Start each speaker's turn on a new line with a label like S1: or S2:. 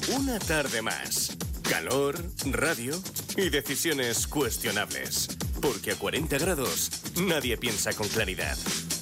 S1: Una tarde más. Calor, radio y decisiones cuestionables. Porque a 40 grados nadie piensa con claridad.